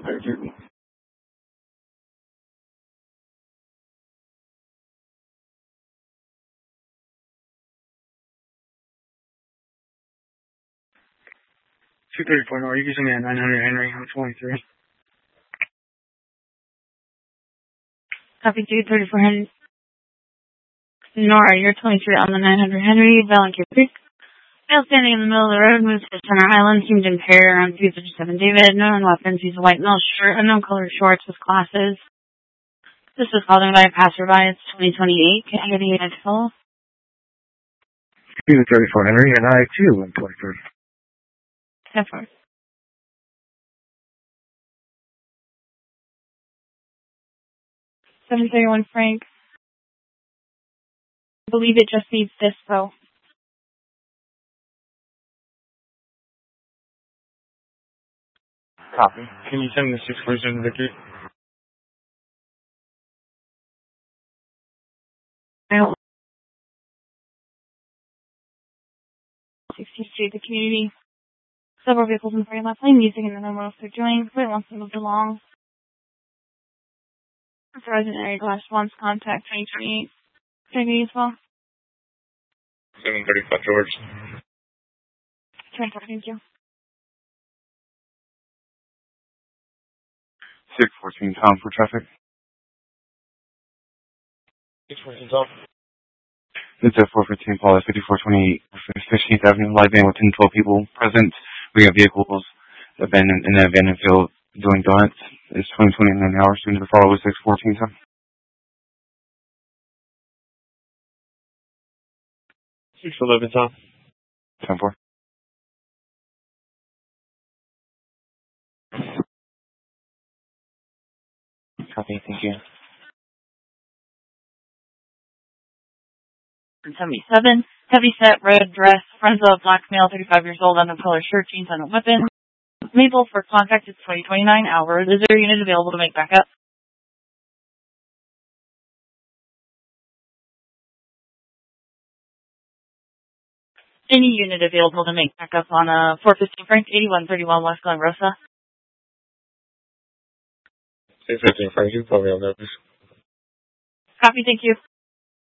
32. 234 Nora, you can send me at 900 Henry. I'm 23. Copy 234 Henry. Nora, you're 23 on the 900 Henry, Valencourt Creek. Male standing in the middle of the road, moves to Center Island, seemed impaired around 257 David. Known weapons, he's a white male shirt, unknown color shorts with glasses. This was called in by a passerby. It's 2028. Can I get a unit full? 234 Henry, and I too am 23. 10-4. 731 Frank. I believe it just needs this, though. Copy. Can you send the 647 Victory? I don't 62, the community. Several vehicles in front of left lane, using in the normal road for joining. But wants to move along. Authorizing area class wants contact 2028. Can I get you as well? 735 George. 24, thank you. 614 Tom for traffic. 614 Tom. It's a 415 Paula, 5428 15th Avenue, live van with 10 to 12 people present. We have vehicles abandoned in the abandoned field doing donuts. It's 2029 hours. Soon to follow with 614 Tom. 611 Tom. 10-4. Copy, thank you. 77, heavy set, red dress, friends of black male, 35 years old, unknown color shirt, jeans, and a weapon. Mabel for contact is 2029 hours. Is there a unit available to make backup? Any unit available to make backup on 415 Frank, 8131 West Glen Rosa. 615 Frank, you call me on notice. Copy, thank you.